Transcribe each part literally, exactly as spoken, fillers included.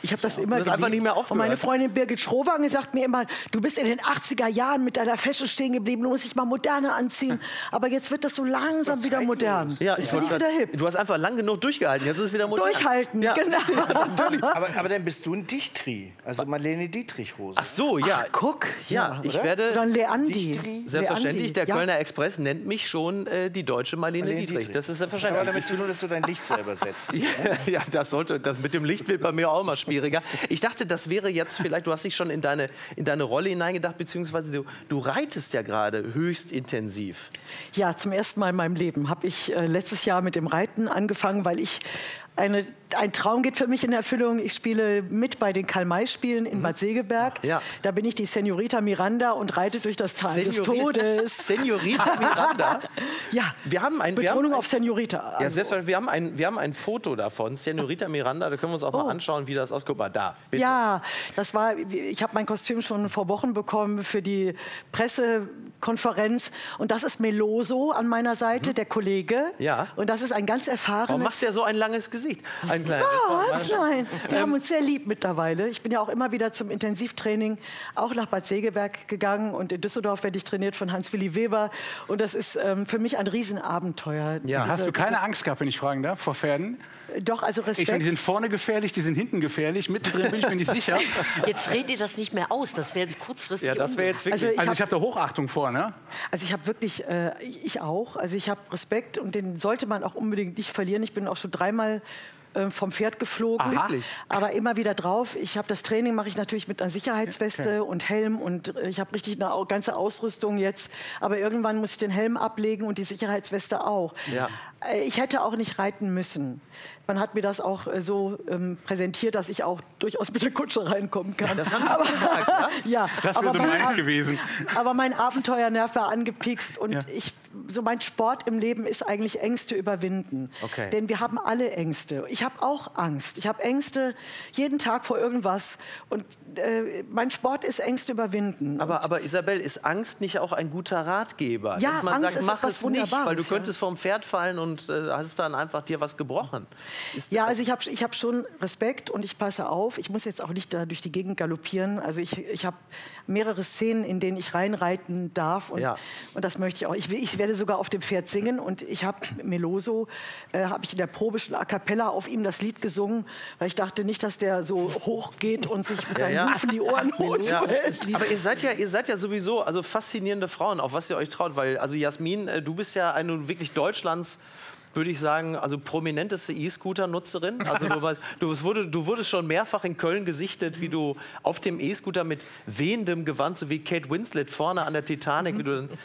Ich habe das immer das einfach nicht mehr aufgehört. Und meine Freundin Birgit Schrowange sagt mir immer, du bist in den achtziger Jahren mit deiner Fashion stehen geblieben, du musst dich mal moderner anziehen. Aber jetzt wird das so langsam wieder modern. Ja, ich ich bin nicht wieder hip. Du hast einfach lang genug durchgehalten, jetzt ist es wieder modern. Durchhalten, ja. genau. aber, aber dann bist du ein Dichtri, also Marlene Dietrich-Hose. Ach so, ja. Ach, guck. Ja, ich oder? werde... So ein Leandi. Dichtri. Selbstverständlich, der ja. Kölner Express nennt mich schon äh, die deutsche Marlene, Marlene Dietrich. Dietrich. Das ist selbstverständlich. Aber damit zu tun, dass du dein Licht selber setzt. Ja, ja, das sollte, das mit dem Licht wird bei mir auch immer schwieriger. Ich dachte, das wäre jetzt vielleicht, du hast dich schon in deine, in deine Rolle hineingedacht, beziehungsweise du, du reitest ja gerade höchst intensiv. Ja, zum ersten Mal in meinem Leben habe ich äh, letztes Jahr mit dem Reiten angefangen, weil ich Eine, ein Traum geht für mich in Erfüllung. Ich spiele mit bei den Karl-May-Spielen in Bad Segeberg. Ja. Da bin ich die Senorita Miranda und reite durch das Tal des Todes. Senorita Miranda? Ja, wir haben ein, Betonung wir haben ein, auf Senorita. Ja, Also. selbstverständlich. Wir haben, ein, wir haben ein Foto davon, Senorita Miranda. Da können wir uns auch Oh. mal anschauen, wie das aussieht. Guck mal, da, bitte. Ja, das war, ich habe mein Kostüm schon vor Wochen bekommen für die Pressekonferenz. Und das ist Meloso an meiner Seite, mhm. der Kollege. Ja. Und das ist ein ganz erfahrenes... Warum machst du ja so ein langes Gesicht? Ein kleines. Was? Nein. Wir ähm. haben uns sehr lieb mittlerweile. Ich bin ja auch immer wieder zum Intensivtraining auch nach Bad Segeberg gegangen. Und in Düsseldorf werde ich trainiert von Hans-Willi Weber. Und das ist ähm, für mich ein Riesenabenteuer. Ja. Diese, Hast du keine diese... Angst gehabt, wenn ich fragen darf, vor Pferden? Doch, also Respekt. Ich meine, die sind vorne gefährlich, die sind hinten gefährlich. Mittendrin bin ich mir nicht sicher. Jetzt redet ihr das nicht mehr aus. Das wäre jetzt kurzfristig. Ja, das wäre jetzt also ich Also habe ich hab da Hochachtung vor, ne? also ich habe wirklich, äh, ich auch. Also ich habe Respekt und den sollte man auch unbedingt nicht verlieren. Ich bin auch schon dreimal vom Pferd geflogen, Aha. aber immer wieder drauf. Ich habe das Training mache ich natürlich mit einer Sicherheitsweste okay. und Helm und ich habe richtig eine ganze Ausrüstung jetzt. Aber irgendwann muss ich den Helm ablegen und die Sicherheitsweste auch. Ja. Ich hätte auch nicht reiten müssen. Man hat mir das auch so ähm, präsentiert, dass ich auch durchaus mit der Kutsche reinkommen kann. Das haben Sie gesagt, ja? Ja, das wäre so meins gewesen. Aber mein Abenteuernerv war angepikst und ja. ich, so mein Sport im Leben ist eigentlich Ängste überwinden. Okay. Denn wir haben alle Ängste. Ich habe auch Angst. Ich habe Ängste jeden Tag vor irgendwas und äh, mein Sport ist Ängste überwinden. Aber, aber Isabel, ist Angst nicht auch ein guter Ratgeber? Ja, dass man Angst sagt, ist mach etwas es nicht, weil du Wunderbares, könntest vom Pferd fallen und äh, hast dann einfach dir was gebrochen. Ist Ja, also ich habe ich hab schon Respekt und ich passe auf. Ich muss jetzt auch nicht da durch die Gegend galoppieren. Also ich, ich habe mehrere Szenen, in denen ich reinreiten darf. Und, Ja. und das möchte ich auch. Ich, ich werde sogar auf dem Pferd singen. Und ich habe Meloso, äh, habe ich in der Probe schon a cappella auf ihm das Lied gesungen, weil ich dachte nicht, dass der so hoch geht und sich mit seinen Ja, ja. Hufen die Ohren holt. Ja. Aber ihr seid ja, ihr seid ja sowieso also faszinierende Frauen, auf was ihr euch traut. Weil, also Jasmin, äh, du bist ja eine wirklich Deutschlands, würde ich sagen, also prominenteste E-Scooter-Nutzerin. Also du, warst- du, es wurde, du wurdest schon mehrfach in Köln gesichtet, wie du auf dem E-Scooter mit wehendem Gewand, so wie Kate Winslet vorne an der Titanic. Wie du,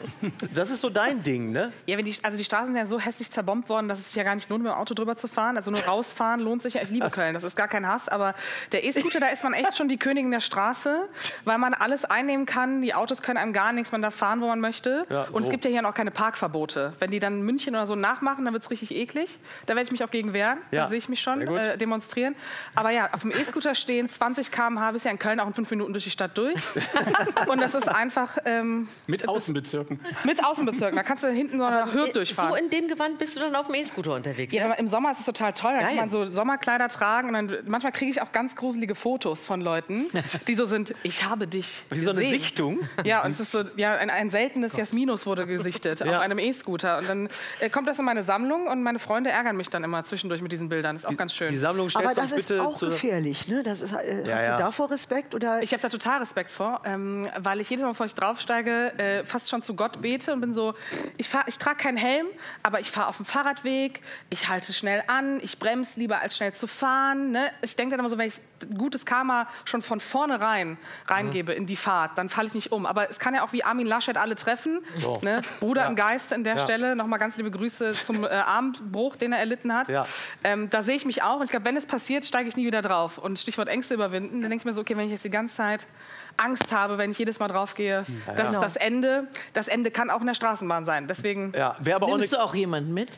das ist so dein Ding, ne? Ja, wenn die, also die Straßen sind ja so hässlich zerbombt worden, dass es sich ja gar nicht lohnt, mit dem Auto drüber zu fahren. Also nur rausfahren lohnt sich ja. Ich liebe Köln, das ist gar kein Hass. Aber der E-Scooter, da ist man echt schon die Königin der Straße, weil man alles einnehmen kann. Die Autos können einem gar nichts, man darf fahren, wo man möchte. Ja, Und es so. gibt ja hier noch keine Parkverbote. Wenn die dann München oder so nachmachen, dann wird es richtig eklig. Da werde ich mich auch gegen wehren. Ja, Da sehe ich mich schon sehr gut. äh, demonstrieren. Aber ja, auf dem E-Scooter stehen, zwanzig Kilometer pro Stunde, bist ja in Köln auch in fünf Minuten durch die Stadt durch. Und das ist einfach... Ähm, Mit Außenbezirken. mit Außenbezirken. Da kannst du hinten so eine Hürde durchfahren. So in dem Gewand bist du dann auf dem E-Scooter unterwegs. Ja, aber im Sommer ist es total toll. Da kann Geil. man so Sommerkleider tragen. Und dann, manchmal kriege ich auch ganz gruselige Fotos von Leuten, die so sind, ich habe dich Wie so eine gesehen. Sichtung. Ja, und es ist so, ja, ein, ein seltenes Jasminus wurde gesichtet Ja. auf einem E-Scooter. Und dann äh, kommt das in meine Sammlung und meine Freunde ärgern mich dann immer zwischendurch mit diesen Bildern. Das ist auch ganz schön. Die Sammlung stellst Aber du das uns ist bitte auch zu... gefährlich. Ne? Das ist, äh, Ja, hast ja. du davor Respekt? Oder? Ich habe da total Respekt vor, ähm, weil ich jedes Mal, bevor ich draufsteige, äh, fast schon zu Gott bete und bin so, ich, fahr- ich trage keinen Helm, aber ich fahre auf dem Fahrradweg, ich halte schnell an, ich bremse lieber, als schnell zu fahren. Ne? Ich denke dann immer so, wenn ich gutes Karma schon von vornherein reingebe in die Fahrt, dann falle ich nicht um. Aber es kann ja auch wie Armin Laschet alle treffen. So. Ne? Bruder Ja. im Geiste an der Ja. Stelle. Nochmal ganz liebe Grüße zum äh, Armbruch, den er erlitten hat. Ja. Ähm, da sehe ich mich auch. Und ich glaube, wenn es passiert, steige ich nie wieder drauf. Und Stichwort Ängste überwinden, dann denke ich mir so, okay, wenn ich jetzt die ganze Zeit Angst habe, wenn ich jedes Mal draufgehe, das Genau. ist das Ende. Das Ende kann auch in der Straßenbahn sein. Deswegen, Ja, wäre aber auch eine... Nimmst du auch jemanden mit?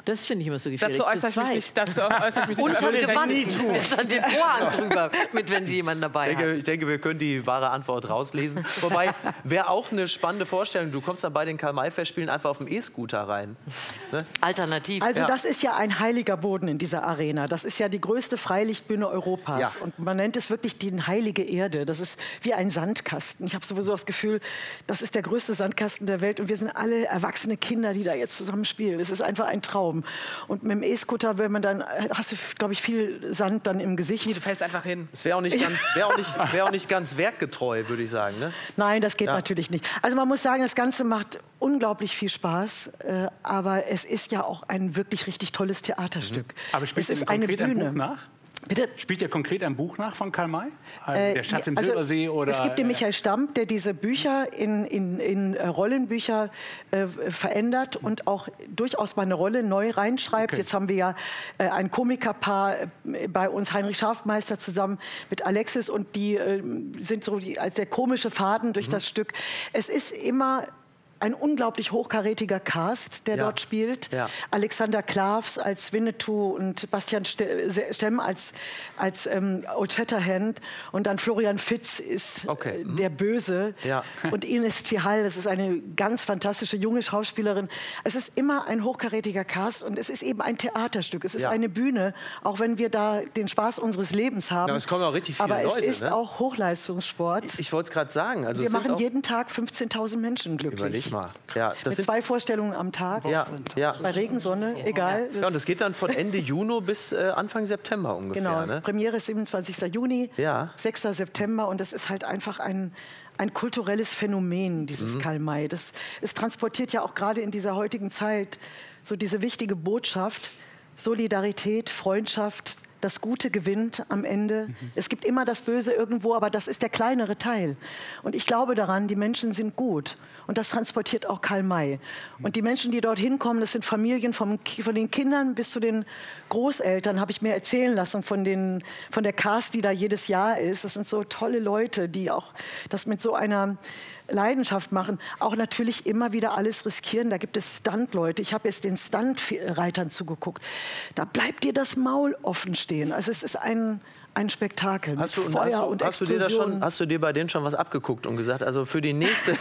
Das finde ich immer so gefährlich. Dazu äußere ich mich nicht. Dazu äußere ich mich nicht. Und von Das dem Mann. würde ich nie tun. Es stand den Vorhang drüber, mit, wenn Sie jemanden dabei Ich denke, haben. ich denke, wir können die wahre Antwort rauslesen. Wobei, wäre auch eine spannende Vorstellung. Du kommst dann bei den Karl-May-Festspielen einfach auf dem E-Scooter rein. Ne? Alternativ. Also Ja. das ist ja ein heiliger Boden in dieser Arena. Das ist ja die größte Freilichtbühne Europas. Ja. Und man nennt es wirklich die heilige Erde. Das ist wie ein Sandkasten. Ich habe sowieso das Gefühl, das ist der größte Sandkasten der Welt. Und wir sind alle erwachsene Kinder, die da jetzt zusammen spielen. Das ist einfach ein Traum. Und mit dem E-Scooter, wenn man dann, hast du, glaube ich, viel Sand dann im Gesicht. Nee, du fällst einfach hin. Es wäre auch, nicht ganz- wär auch, nicht- wär auch nicht ganz werkgetreu, würde ich sagen. Ne? Nein, das geht Ja. natürlich nicht. Also man muss sagen, das Ganze macht unglaublich viel Spaß. Äh, aber es ist ja auch ein wirklich richtig tolles Theaterstück. Aber spielt es ihr ist eine konkret ein Bühne. Buch nach? Bitte? Spielt ihr konkret ein Buch nach von Karl May? Also Äh, der Schatz im also, Silbersee oder? Es gibt den Michael Stamp, der diese Bücher in, in, in äh, Rollenbücher äh, verändert und auch durchaus mal eine Rolle neu reinschreibt. Okay. Jetzt haben wir ja äh, ein Komikerpaar äh, bei uns, Heinrich Schafmeister zusammen mit Alexis, und die äh, sind so die, als der komische Faden durch das Stück. Es ist immer ein unglaublich hochkarätiger Cast, der Ja. dort spielt. Ja. Alexander Klavs als Winnetou und Bastian Ste- Stemm als, als ähm, Old Shatterhand. Und dann Florian Fitz ist Okay. äh, Mhm. der Böse. Ja. Und Ines Tihal, das ist eine ganz fantastische junge Schauspielerin. Es ist immer ein hochkarätiger Cast und es ist eben ein Theaterstück. Es ist Ja. eine Bühne, auch wenn wir da den Spaß unseres Lebens haben. Ja, es kommen auch richtig viele Aber Leute, es ist ne? auch Hochleistungssport. Ich wollte es gerade sagen. Also Wir es sind machen auch, jeden Tag fünfzehntausend Menschen glücklich. Überleg mal. Ja, das Mit sind, zwei Vorstellungen am Tag. ja, ja. Bei Regen, Sonne, egal. Ja, und das geht dann von Ende Juni bis äh, Anfang September ungefähr. Genau, Ne? Premiere ist siebenundzwanzigster Juni, Ja. sechster September, und das ist halt einfach ein, ein kulturelles Phänomen, Mhm. dieses Karl May. Das, es transportiert ja auch gerade in dieser heutigen Zeit so diese wichtige Botschaft: Solidarität, Freundschaft, das Gute gewinnt am Ende. Mhm. Es gibt immer das Böse irgendwo, aber das ist der kleinere Teil. Und ich glaube daran, die Menschen sind gut. Und das transportiert auch Karl May. Und die Menschen, die dort hinkommen, das sind Familien vom, Ki- von den Kindern bis zu den Großeltern, habe ich mir erzählen lassen von, den, von der Cast, die da jedes Jahr ist. Das sind so tolle Leute, die auch das mit so einer Leidenschaft machen. Auch natürlich immer wieder alles riskieren. Da gibt es Stunt-Leute. Ich habe jetzt den Stunt-Reitern zugeguckt. Da bleibt dir das Maul offen stehen. Also es ist ein, ein Spektakel Hast mit du, Feuer hast, du, und hast, du dir das schon, Explosionen. hast du dir bei denen schon was abgeguckt und gesagt, also für die nächste,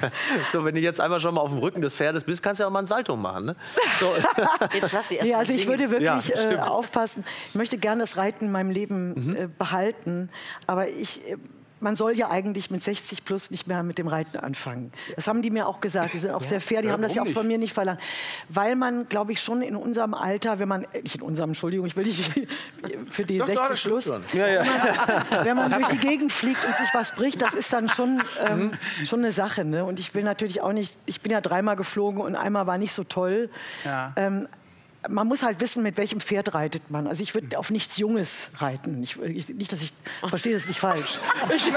so wenn du jetzt einmal schon mal auf dem Rücken des Pferdes bist, kannst du ja auch mal ein Salto machen. Ne? So. Jetzt lass die erst Nee, mal also ich singen. würde wirklich Ja, äh, stimmt. aufpassen. Ich möchte gerne das Reiten in meinem Leben Mhm. äh, behalten, aber ich, äh, man soll ja eigentlich mit sechzig plus nicht mehr mit dem Reiten anfangen. Das haben die mir auch gesagt. Die sind auch sehr fair. Die haben das ja auch warum von mir nicht verlangt. Weil man, glaube ich, schon in unserem Alter, wenn man, äh, nicht in unserem, Entschuldigung, ich will nicht für die Doch, doch, das sechzig stimmt plus, schon. Ja, ja. wenn man durch die Gegend fliegt und sich was bricht, das ist dann schon, ähm, schon eine Sache. Ne? Und ich will natürlich auch nicht, ich bin ja dreimal geflogen und einmal war nicht so toll. Ja. Ähm, man muss halt wissen, mit welchem Pferd reitet man. Also ich würde auf nichts Junges reiten. Ich, ich, nicht, dass ich verstehe das nicht falsch. Ich,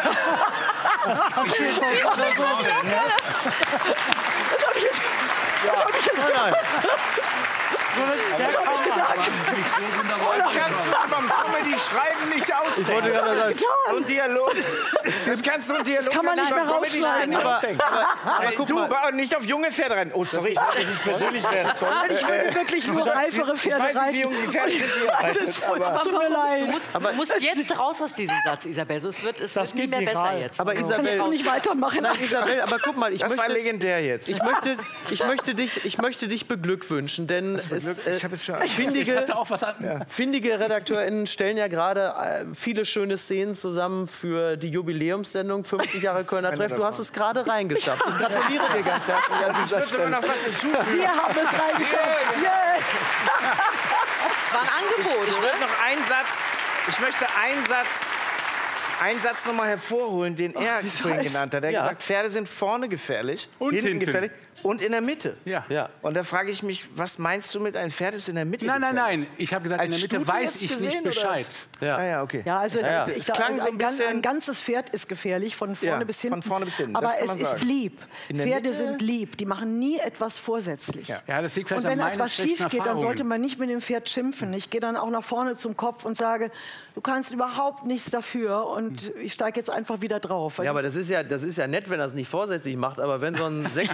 Das kannst du beim Comedy schreiben nicht ausdenken. Ich wollte gerade sagen, Und Dialog. Das kannst du und Dialog kann man kannst nicht du mehr beim Comedy rausschneiden. schreiben ausdenken. aber Ey, guck du, mal. aber nicht auf junge Pferde rennen. Oh, sorry, ich wollte nicht persönlich werden. ich würde wirklich nur reifere Pferde Ich weiß nicht, wie reiten. jung die Pferde sind, die ihr Das reitet, ist aber- tut mir leid. Du musst, du musst jetzt raus aus diesem Satz, Isabel. Es wird, es wird nie geht mehr besser viral. jetzt. Aber Kann ich Isabel, auch nicht weitermachen. Nein, Isabel, aber guck mal, ich Das war möchte, legendär jetzt. ich möchte, ich möchte dich, ich möchte dich beglückwünschen, denn es, Glück. äh, Ich hab jetzt schon- findige, Ich hatte auch was an. findige RedakteurInnen stellen ja gerade äh, viele schöne Szenen zusammen für die Jubiläumssendung fünfzig Jahre Kölner Treff. Du hast es gerade reingeschafft. Ich gratuliere dir ganz herzlich an Ich dieser würde sogar Stelle. noch was hinzufügen. Wir haben es reingeschafft. Yeah. Es war ein Angebot, Ich oder? würde noch einen Satz, ich möchte einen Satz, einen Satz noch mal hervorholen, den er wie vorhin heiß. genannt hat. Er hat Ja. gesagt, Pferde sind vorne gefährlich, Und hinten. gefährlich und in der Mitte. Ja. Ja. Und da frage ich mich, was meinst du mit ein Pferd ist in der Mitte Nein, nein, gefährlich? nein. Ich habe gesagt, Als in der Mitte Studie weiß jetzt ich gesehen, nicht oder? Bescheid. Ja. Ah ja, okay. Ja, also es, Ja. ist- ich Es sag, klang so ein ein, gan- bisschen- ein ganzes Pferd ist gefährlich, von vorne Ja, bis hinten. von vorne bis hinten, das Aber kann es man ist sagen. lieb. In der Pferde Mitte- sind lieb. Die machen nie etwas vorsätzlich. Ja. Ja, das liegt vielleicht Und wenn an meinen etwas schlechten schief geht, dann Erfahrungen. sollte man nicht mit dem Pferd schimpfen. Ich gehe dann auch nach vorne zum Kopf und sage, du kannst überhaupt nichts dafür und ich steige jetzt einfach wieder drauf. Ja, aber das ist ja, das ist ja nett, wenn er es nicht vorsätzlich macht. Aber wenn so ein sechshundert Kilo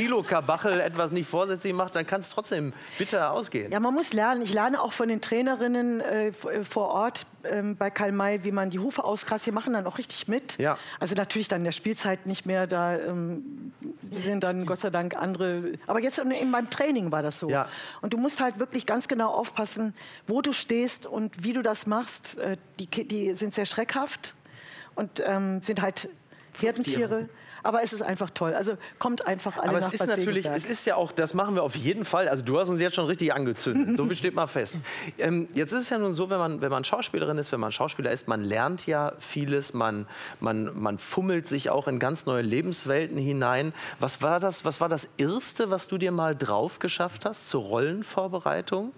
Thilo Kabachel etwas nicht vorsätzlich macht, dann kann es trotzdem bitter ausgehen. Ja, man muss lernen. Ich lerne auch von den Trainerinnen äh, vor Ort ähm, bei Karl May, wie man die Hufe auskratzt. Die machen dann auch richtig mit. Ja. Also natürlich dann in der Spielzeit nicht mehr. Da ähm, sind dann Gott sei Dank andere. Aber jetzt eben beim Training war das so. Ja. Und du musst halt wirklich ganz genau aufpassen, wo du stehst und wie du das machst. Äh, die, die sind sehr schreckhaft und ähm, sind halt Herdentiere. Aber es ist einfach toll. Also kommt einfach alle Aber nach es ist Bad natürlich, Segeberg. es ist ja auch, das machen wir auf jeden Fall. Also du hast uns jetzt schon richtig angezündet. So viel steht mal fest. Ähm, jetzt ist es ja nun so, wenn man, wenn man Schauspielerin ist, wenn man Schauspieler ist, man lernt ja vieles, man, man, man fummelt sich auch in ganz neue Lebenswelten hinein. Was war das, was war das Erste, was du dir mal drauf geschafft hast zur Rollenvorbereitung?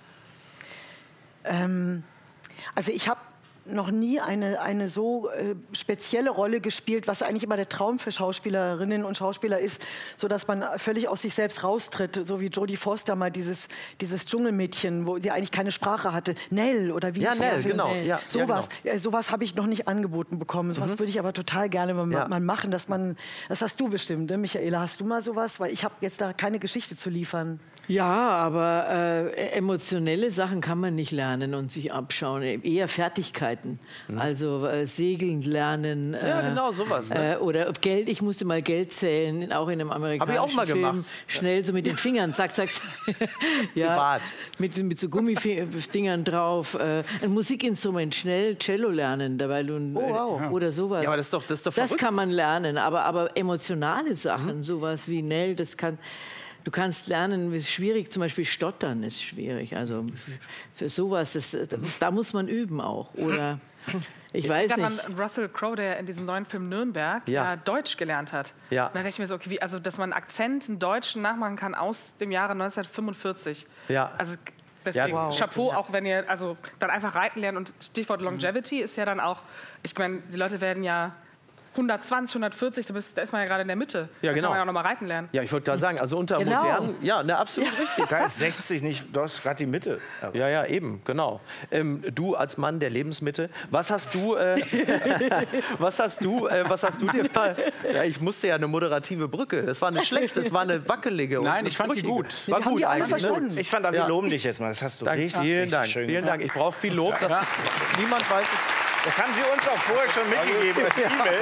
Ähm, also ich habe noch nie eine, eine so äh, spezielle Rolle gespielt, was eigentlich immer der Traum für Schauspielerinnen und Schauspieler ist, so dass man völlig aus sich selbst raustritt, so wie Jodie Foster mal dieses, dieses Dschungelmädchen, wo sie eigentlich keine Sprache hatte, Nell oder wie Ja, hieß Nell, der Film? genau. Ja, sowas, ja, äh, sowas habe ich noch nicht angeboten bekommen. Sowas mhm. würde ich aber total gerne mal, Ja. mal machen, dass man, das hast du bestimmt, ne? Michaela, hast du mal sowas? Weil ich habe jetzt da keine Geschichte zu liefern. Ja, aber äh, emotionelle Sachen kann man nicht lernen und sich abschauen. Eher Fertigkeiten. Mhm. Also äh, segeln lernen. Äh, Ja, genau, sowas, ne? Äh, oder Geld. Ich musste mal Geld zählen, auch in einem amerikanischen Hab ich auch mal Film. gemacht. Schnell so mit den Fingern, zack, zack, zack. ja, Bart. mit, mit so Gummifingern drauf. Äh, ein Musikinstrument, schnell Cello lernen. Dabei du, Oh, wow. äh, oder sowas. Ja, aber das ist doch, das ist doch Das verrückt. kann man lernen, aber, aber emotionale Sachen, Mhm. sowas wie Nell, das kann... Du kannst lernen, es ist schwierig, zum Beispiel Stottern ist schwierig. Also für sowas, das, da muss man üben auch. Oder ich, ich weiß nicht. nicht. An Russell Crowe, der in diesem neuen Film Nürnberg Ja. ja. Deutsch gelernt hat. Ja. Und da dachte ich mir so, okay, wie, also, dass man einen Akzent, einen Deutschen nachmachen kann aus dem Jahre neunzehnhundertfünfundvierzig. Ja. Also deswegen Ja, wow. Chapeau, auch wenn ihr also dann einfach reiten lernt. Und Stichwort Longevity ist ja dann auch, ich meine, die Leute werden ja hundertzwanzig, hundertvierzig, da, bist, da ist man ja gerade in der Mitte. Ja, da genau. kann man ja auch noch mal reiten lernen. Ja, ich wollte gerade sagen, also unter Genau. modernen, ja, ne, absolut richtig. Da ist sechzig nicht, du hast gerade die Mitte. Ja, ja, eben, genau. Ähm, du als Mann der Lebensmitte, was hast du, äh, was hast du, äh, was hast du dir mal, ja, ich musste ja eine moderative Brücke, das war eine schlechte, das war eine wackelige. und Nein, eine ich fand die brüchige. gut. War Die haben gut die alle eigentlich, ne? verstanden. Ich fand auch, wir Ja. loben dich jetzt mal. Das hast du Danke. richtig, Vielen richtig Dank, schön vielen gemacht. Dank. Ich brauche viel Lob, das niemand weiß es. Das haben Sie uns auch vorher schon mitgegeben als E-Mail.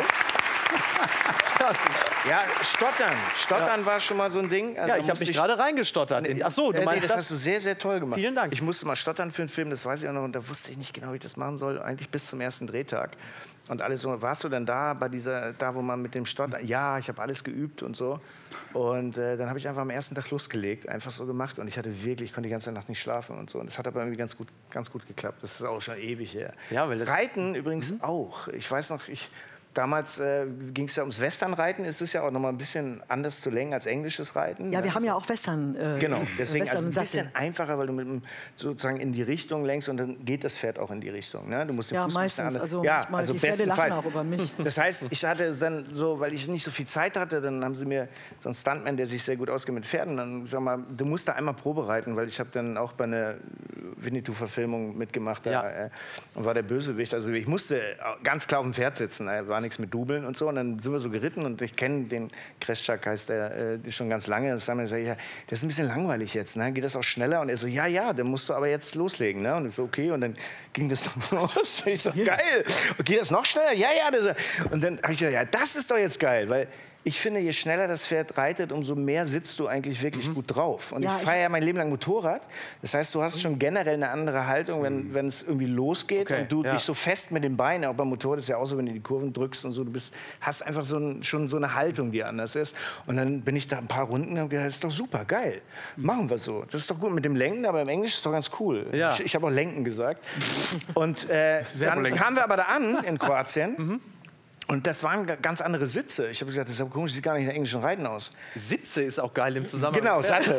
Ja, Stottern. Stottern war schon mal so ein Ding. Also Ja, da ich habe musste mich gerade reingestottert. Ach so, du Äh, nee, meinst das, das? hast du sehr, sehr toll gemacht. Vielen Dank. Ich musste mal stottern für einen Film, das weiß ich auch noch, und da wusste ich nicht genau, wie ich das machen soll, eigentlich bis zum ersten Drehtag. Und alle so, warst du denn da, bei dieser, da wo man mit dem Stottern, ja, ich habe alles geübt und so. Und äh, dann habe ich einfach am ersten Tag losgelegt, einfach so gemacht. Und ich hatte wirklich, ich konnte die ganze Nacht nicht schlafen und so. Und das hat aber irgendwie ganz gut, ganz gut geklappt. Das ist auch schon ewig her. Ja, weil das- Reiten übrigens auch. Ich weiß noch, ich... Damals äh, ging es ja ums Westernreiten. Es ist ja auch noch mal ein bisschen anders zu lenken als englisches Reiten. Ja, wir haben ja auch Western. Äh, Genau, deswegen Western also ein Sattel. bisschen einfacher, weil du mit dem, sozusagen in die Richtung lenkst und dann geht das Pferd auch in die Richtung. Ne? Du musst den Ja, Fuß ein bisschen meistens. anders- Also, ja, manchmal, also die Pferde lachen bestenfalls. auch über mich. Das heißt, ich hatte dann so, weil ich nicht so viel Zeit hatte, dann haben sie mir so einen Stuntman, der sich sehr gut auskennt mit Pferden, dann sag mal, du musst da einmal Probe reiten, weil ich habe dann auch bei einer Winnetou-Verfilmung mitgemacht da, Ja. äh, und war der Bösewicht. Also ich musste ganz klar auf dem Pferd sitzen, da war nichts mit Dubeln und so. Und dann sind wir so geritten und ich kenne den Kreschak, heißt der, äh, schon ganz lange. Das haben wir gesagt, ja, das ist ein bisschen langweilig jetzt, ne? Geht das auch schneller? Und er so, ja, ja, dann musst du aber jetzt loslegen. Ne? Und ich so, okay. Und dann ging das dann los. Ich so, geil. Und geht das noch schneller? Ja, ja. Das, und dann habe ich gesagt, ja, das ist doch jetzt geil, weil ich finde, je schneller das Pferd reitet, umso mehr sitzt du eigentlich wirklich gut drauf. Und Ja, ich ich- fahre ja mein Leben lang Motorrad. Das heißt, du hast schon generell eine andere Haltung, wenn wenn es irgendwie losgeht Okay, und du ja. dich so fest mit den Beinen, auch beim Motorrad ist ja auch so, wenn du die Kurven drückst und so, du bist, hast einfach so ein, schon so eine Haltung, die anders ist. Und dann bin ich da ein paar Runden und habe gedacht, das ist doch super, geil. Machen wir so. Das ist doch gut mit dem Lenken, aber im Englisch ist es doch ganz cool. Ja. Ich, ich habe auch Lenken gesagt. Und äh, dann lenken. kamen wir aber da an in Kroatien. Und das waren ga- ganz andere Sitze. Ich habe gesagt, das ist aber komisch, sieht gar nicht nach englischen Reiten aus. Sitze ist auch geil im Zusammenhang. Genau, Sattel.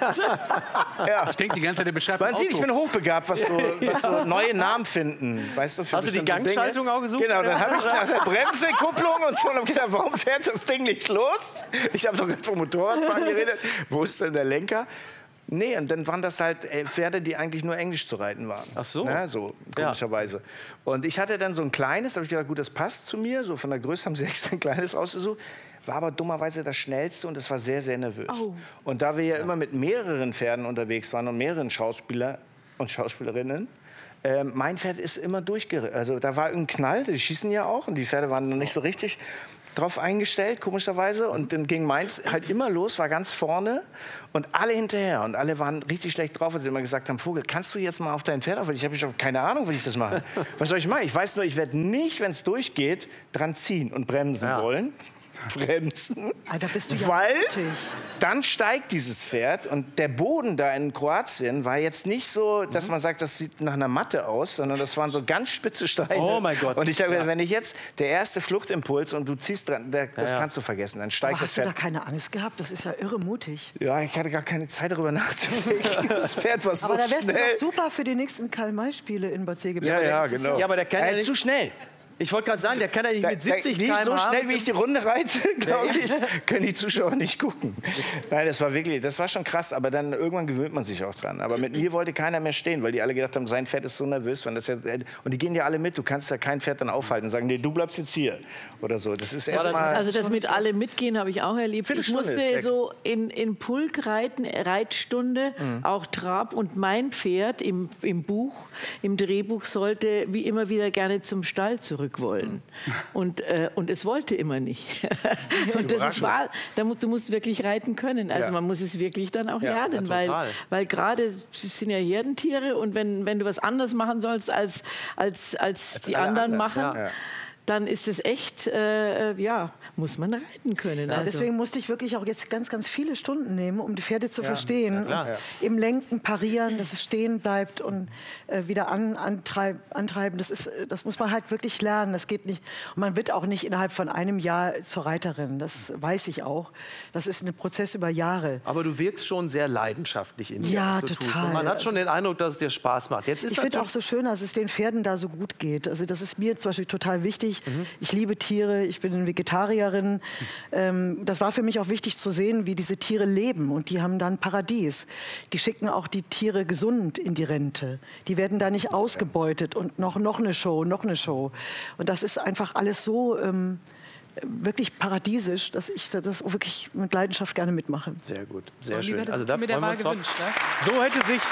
ja. Ich denke die ganze Zeit, der beschreibt Man ein sieht, ich Auto. bin hochbegabt, was so, was so neue Namen finden. Weißt du, für Hast du die bestimmte Gangschaltung Dinge. auch gesucht? Genau, dann habe ich nach der Bremse, Kupplung und so und hab gedacht, warum fährt das Ding nicht los? Ich habe doch gerade vom Motorradfahren geredet. Wo ist denn der Lenker? Nee, und dann waren das halt äh, Pferde, die eigentlich nur Englisch zu reiten waren. Ach so. Na, so, komischerweise. Ja. Und ich hatte dann so ein kleines, da habe ich gedacht, gut, das passt zu mir. So von der Größe haben sie extra ein kleines ausgesucht. War aber dummerweise das Schnellste und es war sehr, sehr nervös. Oh. Und da wir ja, ja immer mit mehreren Pferden unterwegs waren und mehreren Schauspieler und Schauspielerinnen, äh, mein Pferd ist immer durchgeritten. Also da war ein Knall, die schießen ja auch und die Pferde waren noch nicht so richtig drauf eingestellt, komischerweise. Und dann ging meins halt immer los, war ganz vorne und alle hinterher. Und alle waren richtig schlecht drauf, weil sie immer gesagt haben, Vogel, kannst du jetzt mal auf dein Pferd auf? Ich habe keine Ahnung, wie ich das mache. Was soll ich machen? Ich weiß nur, ich werde nicht, wenn es durchgeht, dran ziehen und bremsen ja. wollen. Bremsen, ah, da bist du ja weil mutig. Dann steigt dieses Pferd und der Boden da in Kroatien war jetzt nicht so, dass man sagt, das sieht nach einer Matte aus, sondern das waren so ganz spitze Steine. Oh mein Gott. Und ich sage, ja. wenn ich jetzt der erste Fluchtimpuls und du ziehst dran, der, das ja, ja. kannst du vergessen, dann steigt Aber das hast Pferd. Hast du da keine Angst gehabt? Das ist ja irre mutig. Ja, ich hatte gar keine Zeit darüber nachzudenken. Das Pferd war so aber da wärst schnell. du doch super für die nächsten Karl-May-Spiele in Bad Segeberg. Ja, ja, genau. Ja, aber der kann äh, ja nicht zu schnell. Ich wollte gerade sagen, der kann ja nicht mit siebzig Nicht so Kilometer schnell, wie ich die Runde reite, glaube ich, können die Zuschauer nicht gucken. Nein, das war wirklich, das war schon krass. Aber dann irgendwann gewöhnt man sich auch dran. Aber mit mir wollte keiner mehr stehen, weil die alle gedacht haben, sein Pferd ist so nervös. Wenn das jetzt, und die gehen ja alle mit. Du kannst ja kein Pferd dann aufhalten und sagen, nee, du bleibst jetzt hier oder so. Das ist erstmal. Also das mit alle mitgehen habe ich auch erlebt. Ich musste so in, in Pulk reiten, Reitstunde, mhm. auch Trab. Und mein Pferd im, im Buch, im Drehbuch sollte wie immer wieder gerne zum Stall zurück wollen. Und, äh, und es wollte immer nicht. Und das ist wahr, da mu du musst wirklich reiten können. Also ja. man muss es wirklich dann auch ja, lernen, ja, weil, weil gerade es sind ja Herdentiere und wenn, wenn du was anderes machen sollst, als, als, als, als die anderen, anderen machen, ja. dann ist es echt, äh, ja, muss man reiten können. Ja, also. Deswegen musste ich wirklich auch jetzt ganz, ganz viele Stunden nehmen, um die Pferde zu ja, verstehen. ja, ja. Im Lenken parieren, dass es stehen bleibt und äh, wieder an, antreib, antreiben. Das, ist, das muss man halt wirklich lernen. Das geht nicht. Und man wird auch nicht innerhalb von einem Jahr zur Reiterin. Das weiß ich auch. Das ist ein Prozess über Jahre. Aber du wirkst schon sehr leidenschaftlich in dir, ja, was du total. tust. Und man hat schon den Eindruck, dass es dir Spaß macht. Jetzt ist ich finde auch so schön, dass es den Pferden da so gut geht. Also das ist mir zum Beispiel total wichtig. Mhm. Ich liebe Tiere, ich bin eine Vegetarierin. Ähm, das war für mich auch wichtig zu sehen, wie diese Tiere leben. Und die haben dann Paradies. Die schicken auch die Tiere gesund in die Rente. Die werden da nicht ausgebeutet und noch, noch eine Show, noch eine Show. Und das ist einfach alles so ähm, wirklich paradiesisch, dass ich das auch wirklich mit Leidenschaft gerne mitmache. Sehr gut, sehr so, schön. Das also da mir der Wahl freuen wir gewünscht, ne? So hätte sich...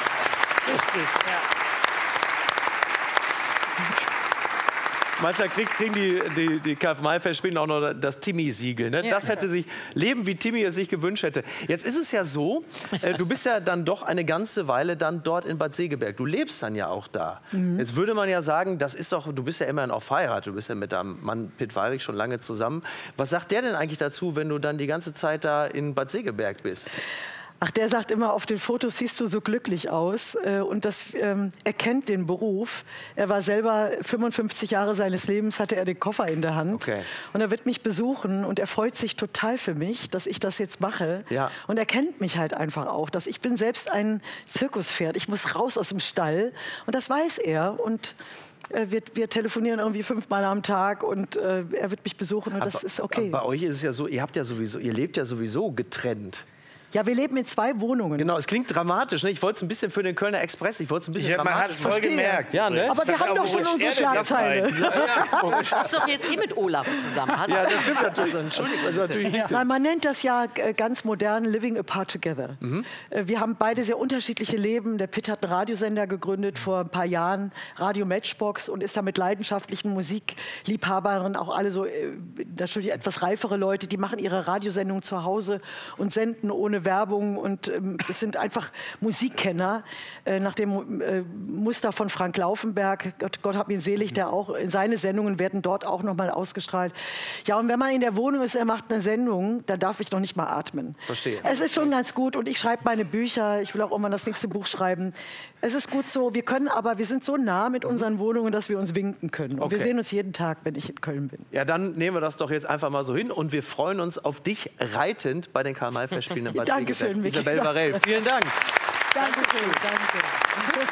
Meinst du, krieg, kriegen die, die, die Karl-May-Festspiele auch noch das Timmy-Siegel? Ne? Ja. Das hätte sich, leben wie Timmy es sich gewünscht hätte. Jetzt ist es ja so, äh, du bist ja dann doch eine ganze Weile dann dort in Bad Segeberg. Du lebst dann ja auch da. Mhm. Jetzt würde man ja sagen, das ist doch, du bist ja immerhin auch verheiratet. Du bist ja mit deinem Mann Pitt Weyrich schon lange zusammen. Was sagt der denn eigentlich dazu, wenn du dann die ganze Zeit da in Bad Segeberg bist? Ach, der sagt immer, auf den Fotos siehst du so glücklich aus. Und das, ähm, er kennt den Beruf. Er war selber fünfundfünfzig Jahre seines Lebens, hatte er den Koffer in der Hand. Okay. Und er wird mich besuchen und er freut sich total für mich, dass ich das jetzt mache. Ja. Und er kennt mich halt einfach auch. Dass ich bin selbst ein Zirkuspferd. Ich muss raus aus dem Stall. Und das weiß er. Und Wir, wir telefonieren irgendwie fünfmal am Tag und äh, er wird mich besuchen und das aber, ist okay. Bei euch ist es ja so, ihr habt ja sowieso, ihr lebt ja sowieso getrennt. Ja, wir leben in zwei Wohnungen. Genau, es klingt dramatisch. Ne? Ich wollte es ein bisschen für den Kölner Express, ich wollte es ein bisschen Ja, man hat dramatisch es voll gemerkt. Ja, ne? Aber wir haben doch schon unsere Schlagzeile. Du bist doch jetzt eh mit Olaf zusammen. Hast Ja, das stimmt natürlich. Also, Entschuldigung. Das ist natürlich nicht. Nein, man nennt das ja äh, ganz modern Living apart together. Mhm. Äh, wir haben beide sehr unterschiedliche Leben. Der Pitt hat einen Radiosender gegründet vor ein paar Jahren, Radio Matchbox, und ist da mit leidenschaftlichen Musikliebhabern, auch alle so äh, natürlich etwas reifere Leute, die machen ihre Radiosendung zu Hause und senden ohne Werbung und ähm, das sind einfach Musikkenner äh, nach dem äh, Muster von Frank Laufenberg, Gott, Gott hab ihn selig, der auch, seine Sendungen werden dort auch noch mal ausgestrahlt. Ja, und wenn man in der Wohnung ist, er macht eine Sendung, dann darf ich noch nicht mal atmen. Verstehe. Es ist schon ganz gut und ich schreibe meine Bücher, ich will auch immer das nächste Buch schreiben. Es ist gut so, wir können aber, wir sind so nah mit unseren Wohnungen, dass wir uns winken können. Und Okay. wir sehen uns jeden Tag, wenn ich in Köln bin. Ja, dann nehmen wir das doch jetzt einfach mal so hin und wir freuen uns auf dich reitend bei den Karl-May-Festspielen in Bad Dankeschön, Segeberg. Micky. Isabel Varell, vielen Dank. Dankeschön, danke.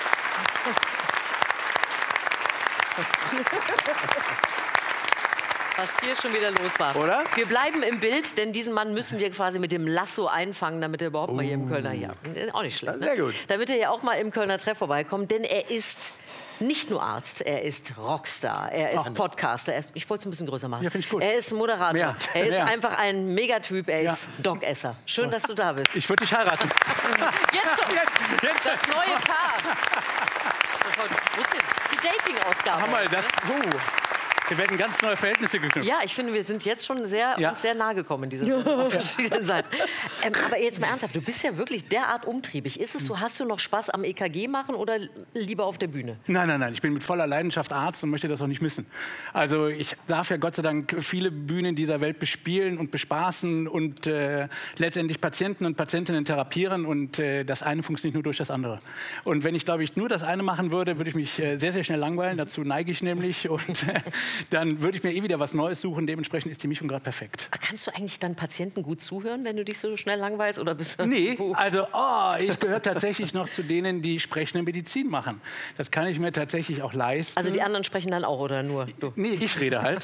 danke. Was hier schon wieder los war. Oder? Wir bleiben im Bild, denn diesen Mann müssen wir quasi mit dem Lasso einfangen, damit er überhaupt mal hier im Kölner... Ja, auch nicht schlecht. Ja, sehr gut. Ne? Damit er ja auch mal im Kölner Treff vorbeikommt, denn er ist... Nicht nur Arzt, er ist Rockstar, er ist Podcaster, er ist, ich wollte es ein bisschen größer machen. Ja, finde ich gut. Er ist Moderator, Mehr. er ist Mehr. einfach ein Megatyp, er Ja. ist Dogesser. Schön, dass du da bist. Ich würde dich heiraten. Jetzt kommt Jetzt, jetzt. das neue Paar. Das heute, wo ist denn? Die Dating-Ausgabe. Hammer, das... Uh. Wir werden ganz neue Verhältnisse geknüpft. Ja, ich finde, wir sind jetzt schon sehr, Ja. uns sehr nahe gekommen in dieser Sendung auf verschiedenen Seiten. Ähm, aber jetzt mal ernsthaft, du bist ja wirklich derart umtriebig. Ist es so, hast du noch Spaß am E K G machen oder lieber auf der Bühne? Nein, nein, nein. Ich bin mit voller Leidenschaft Arzt und möchte das auch nicht missen. Also ich darf ja Gott sei Dank viele Bühnen dieser Welt bespielen und bespaßen und äh, letztendlich Patienten und Patientinnen therapieren. Und äh, das eine funktioniert nur durch das andere. Und wenn ich, glaube ich, nur das eine machen würde, würde ich mich äh, sehr, sehr schnell langweilen. Dazu neige ich nämlich. Und äh, dann würde ich mir eh wieder was Neues suchen. Dementsprechend ist die Mischung gerade perfekt. Kannst du eigentlich dann Patienten gut zuhören, wenn du dich so schnell langweilst? Oder bist du Nee, Puh. also oh, ich gehöre tatsächlich noch zu denen, die sprechende Medizin machen. Das kann ich mir tatsächlich auch leisten. Also die anderen sprechen dann auch, oder nur du? Nee, ich rede halt.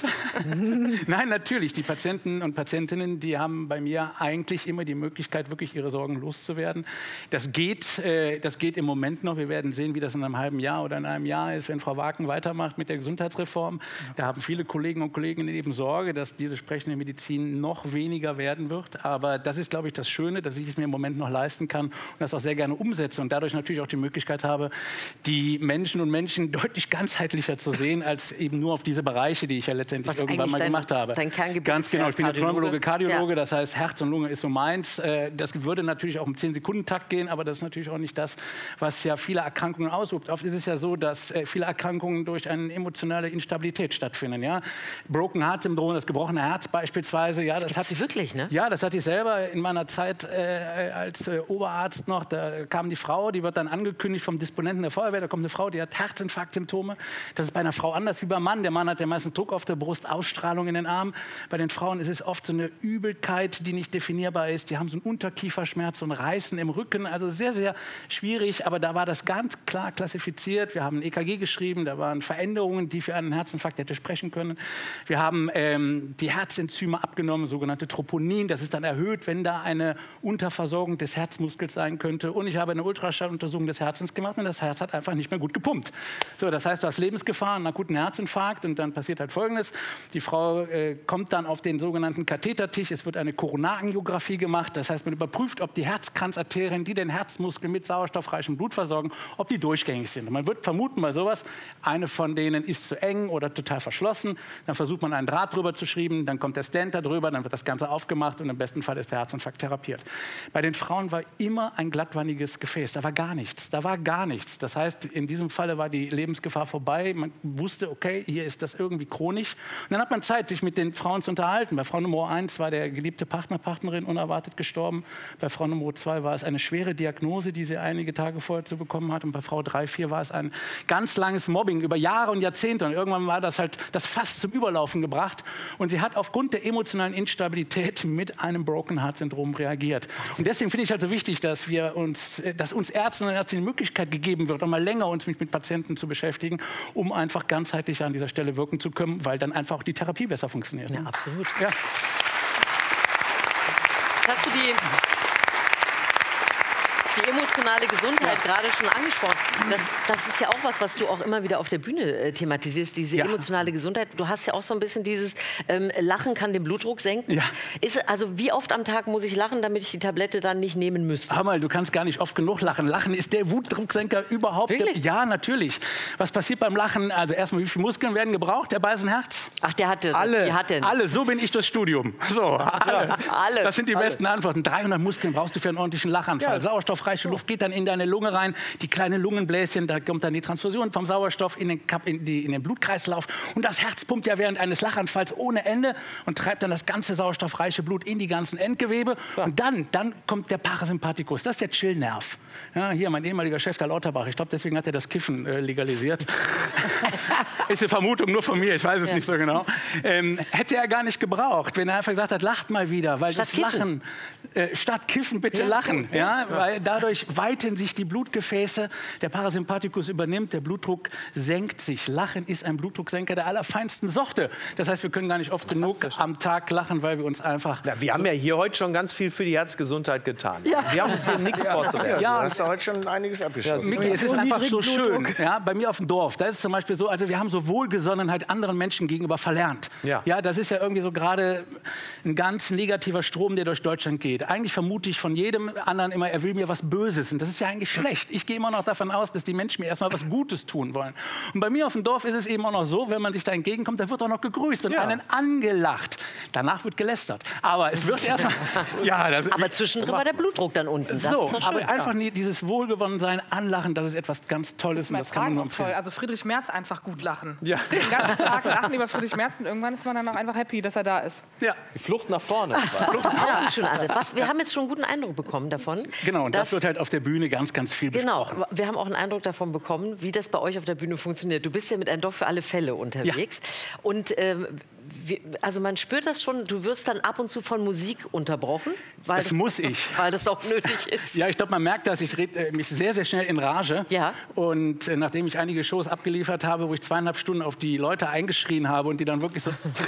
Nein, natürlich. Die Patienten und Patientinnen, die haben bei mir eigentlich immer die Möglichkeit, wirklich ihre Sorgen loszuwerden. Das geht, äh, das geht im Moment noch. Wir werden sehen, wie das in einem halben Jahr oder in einem Jahr ist, wenn Frau Waken weitermacht mit der Gesundheitsreform. Da haben viele Kollegen und Kolleginnen eben Sorge, dass diese sprechende Medizin noch weniger werden wird. Aber das ist, glaube ich, das Schöne, dass ich es mir im Moment noch leisten kann und das auch sehr gerne umsetze und dadurch natürlich auch die Möglichkeit habe, die Menschen und Menschen deutlich ganzheitlicher zu sehen, als eben nur auf diese Bereiche, die ich ja letztendlich Was irgendwann mal dein, gemacht habe. Dein Kerngebiet Ganz ist genau, ja ich bin ja Kardiologe. Pneumologe, Kardiologe, Ja. das heißt Herz und Lunge ist so meins. Äh, Das würde natürlich auch im zehn-Sekunden-Takt gehen, aber das ist natürlich auch nicht das, was ja viele Erkrankungen ausübt. Oft ist es ja so, dass äh, viele Erkrankungen durch eine emotionale Instabilität stattfinden. Ja? Broken Heart Syndrom, das gebrochene Herz beispielsweise. Ja, das, Das hat hat sie wirklich, ne? Ja, das hatte ich selber in meiner Zeit äh, als äh, Oberarzt noch. Da kam die Frau, die wird dann angekündigt vom Disponenten der Feuerwehr. Da kommt eine Frau, die hat Herzinfarktsymptome. Das ist bei einer Frau anders wie beim Mann. Der Mann hat ja meistens Druck auf der Brust, Ausstrahlung in den Armen. Bei den Frauen ist es oft so eine Übelkeit, die nicht definierbar ist. Die haben so einen Unterkieferschmerz, so ein Reißen im Rücken. Also sehr, sehr schwierig. Aber da war das ganz klar klassifiziert. Wir haben ein E K G geschrieben. Da waren Veränderungen, die für einen Herzinfarkt hätte sprechen können. Wir haben ähm, die Herzenzyme abgenommen, sogenannte Troponin. Das ist dann erhöht, wenn da eine Unterversorgung des Herzmuskels sein könnte. Und ich habe eine Ultraschalluntersuchung des Herzens gemacht und das Herz hat einfach nicht mehr gut gepumpt. So, das heißt, du hast Lebensgefahr, einen akuten Herzinfarkt und dann passiert halt Folgendes. Die Frau äh, kommt dann auf den sogenannten Kathetertisch. Es wird eine Koronarangiographie gemacht. Das heißt, man überprüft, ob die Herzkranzarterien, die den Herzmuskel mit sauerstoffreichem Blut versorgen, ob die durchgängig sind. Und man wird vermuten bei sowas, eine von denen ist zu eng oder total verschlossen. Dann versucht man einen Draht drüber zu schieben, dann kommt der Stent da drüber, dann wird das Ganze aufgemacht und im besten Fall ist der Herzinfarkt therapiert. Bei den Frauen war immer ein glattwandiges Gefäß. Da war gar nichts. Da war gar nichts. Das heißt, in diesem Falle war die Lebensgefahr vorbei. Man wusste, okay, hier ist das irgendwie chronisch. Und dann hat man Zeit, sich mit den Frauen zu unterhalten. Bei Frau Nummer eins war der geliebte Partner, Partnerin unerwartet gestorben. Bei Frau Nummer zwei war es eine schwere Diagnose, die sie einige Tage vorher zu bekommen hat. Und bei Frau drei, vier war es ein ganz langes Mobbing über Jahre und Jahrzehnte. Und irgendwann war das halt das Fass zum Überlaufen gebracht. Und sie hat aufgrund der emotionalen Instabilität mit einem Broken Heart Syndrom reagiert. Und deswegen finde ich halt so wichtig, dass wir uns, dass uns Ärzten und Ärztinnen die Möglichkeit gegeben wird, auch mal länger uns mit, mit Patienten zu beschäftigen, um einfach ganzheitlich an dieser Stelle wirken zu können, weil dann einfach auch die Therapie besser funktioniert. Ja, absolut. Ja. Hast du die, die emotionale Gesundheit ja. gerade schon angesprochen? Das, das ist ja auch was, was du auch immer wieder auf der Bühne äh, thematisierst, diese ja. emotionale Gesundheit. Du hast ja auch so ein bisschen dieses, ähm, Lachen kann den Blutdruck senken. Ja. Ist, also wie oft am Tag muss ich lachen, damit ich die Tablette dann nicht nehmen müsste? Hör mal, du kannst gar nicht oft genug lachen. Lachen ist der Blutdrucksenker überhaupt. Wirklich? Der, ja, natürlich. Was passiert beim Lachen? Also erstmal, wie viele Muskeln werden gebraucht? Der Beißenherz? Ach, der hatte alle. Die hat der nicht. Alle, so bin ich das Studium. So, alle. alle. Das sind die alle. besten Antworten. dreihundert Muskeln brauchst du für einen ordentlichen Lachanfall. Ja. Sauerstoffreiche Luft geht dann in deine Lunge rein. Die kleinen Lungenbläschen, da kommt dann die Transfusion vom Sauerstoff in den, Kap in, die, in den Blutkreislauf. Und das Herz pumpt ja während eines Lachanfalls ohne Ende und treibt dann das ganze sauerstoffreiche Blut in die ganzen Endgewebe. Ja. Und dann, dann kommt der Parasympathikus. Das ist der Chillnerv. Ja, hier mein ehemaliger Chef, der Lauterbach. Ich glaube, deswegen hat er das Kiffen äh, legalisiert. Ist eine Vermutung nur von mir, ich weiß es ja. nicht so genau. Ähm, hätte er gar nicht gebraucht, wenn er einfach gesagt hat, lacht mal wieder. Weil statt das Kiffen. Lachen, äh, statt Kiffen bitte ja. lachen. Ja, ja. Weil dadurch weiten sich die Blutgefäße, der Parasympathikus übernimmt, der Blutdruck senkt sich. Lachen ist ein Blutdrucksenker der allerfeinsten Sorte. Das heißt, wir können gar nicht oft genug am Tag lachen, weil wir uns einfach... Ja, wir haben ja hier heute schon ganz viel für die Herzgesundheit getan. Ja. Wir haben uns hier nichts vorzuwerfen. Ja, du hast ja heute schon einiges abgeschlossen. Micky, es ist einfach so schön. Ja, bei mir auf dem Dorf, da ist es zum Beispiel so, also wir haben so Wohlgesonnenheit anderen Menschen gegenüber verlernt. Ja. Ja, das ist ja irgendwie so gerade ein ganz negativer Strom, der durch Deutschland geht. Eigentlich vermute ich von jedem anderen immer, er will mir was Böses. Und das ist ja eigentlich schlecht. Ich gehe immer noch davon aus, dass die Menschen mir erstmal was Gutes tun wollen. Und bei mir auf dem Dorf ist es eben auch noch so, wenn man sich da entgegenkommt, da wird auch noch gegrüßt und ja. einen angelacht. Danach wird gelästert. Aber es wird erstmal... ja, das, aber zwischendrin war der Blutdruck dann unten. So, aber einfach nie dieses Wohlgewonnensein, Anlachen, das ist etwas ganz Tolles. Und das kann man nur empfehlen. Toll. Also Friedrich Merz einfach gut lachen. Ja. Den ganzen Tag lachen über Friedrich Merz und irgendwann ist man dann auch einfach happy, dass er da ist. Ja. Die Flucht nach vorne. Flucht auch schon, also, was, wir haben jetzt schon einen guten Eindruck bekommen davon. Genau, und das wird halt auf der Bühne ganz, ganz viel besprochen. Genau, wir haben auch einen Eindruck davon bekommen, wie das bei euch auf der Bühne funktioniert. Du bist ja mit Ein Doch für alle Fälle unterwegs. Ja. Und ähm, wie, also man spürt das schon, du wirst dann ab und zu von Musik unterbrochen. Weil das muss ich. Weil das auch nötig ist. Ja, ich glaube, man merkt das. Ich rede äh, mich sehr, sehr schnell in Rage. Ja. Und äh, nachdem ich einige Shows abgeliefert habe, wo ich zweieinhalb Stunden auf die Leute eingeschrien habe und die dann wirklich so,